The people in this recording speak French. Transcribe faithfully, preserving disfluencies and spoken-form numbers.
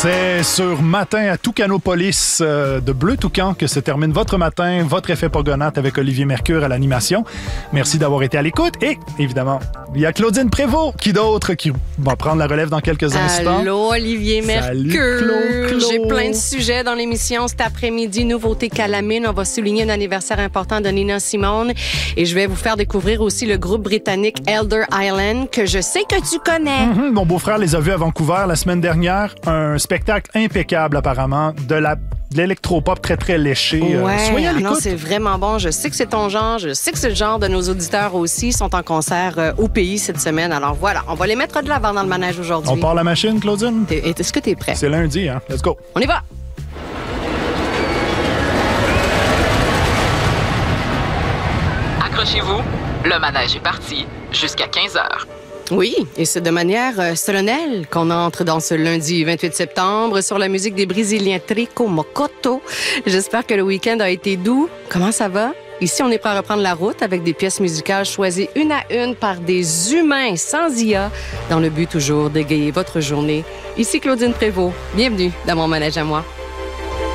C'est sur Matin à Toucanopolis euh, de Bleu Toucan que se termine votre matin, votre effet Pogonate avec Olivier Mercure à l'animation. Merci d'avoir été à l'écoute. Et évidemment, il y a Claudine Prévost, qui d'autre, qui va prendre la relève dans quelques instants. Allô, Olivier Mercure. Salut, Claude, Claude. J'ai plein de sujets dans l'émission cet après-midi. Nouveauté Calamine. On va souligner un anniversaire important de Nina Simone. Et je vais vous faire découvrir aussi le groupe britannique Elder Island, que je sais que tu connais. Mm-hmm. Mon beau-frère les a vus à Vancouver la semaine dernière. Un spectacle impeccable, apparemment, de la de l'électropop très, très léché. Ouais, euh, soyez à l'écoute. non, c'est vraiment bon. Je sais que c'est ton genre. Je sais que c'est le genre de nos auditeurs aussi. Ils sont en concert euh, au pays cette semaine. Alors voilà, on va les mettre de l'avant dans le manège aujourd'hui. On part la machine, Claudine? T'es- Est-ce que tu es prêt? C'est lundi, hein? Let's go. On y va! Accrochez-vous, le manège est parti jusqu'à quinze heures. Oui, et c'est de manière euh, solennelle qu'on entre dans ce lundi vingt-huit septembre sur la musique des Brésiliens Trico Mocoto. J'espère que le week-end a été doux. Comment ça va? Ici, on est prêt à reprendre la route avec des pièces musicales choisies une à une par des humains sans I A dans le but toujours d'égayer votre journée. Ici Claudine Prévost. Bienvenue dans mon manège à moi.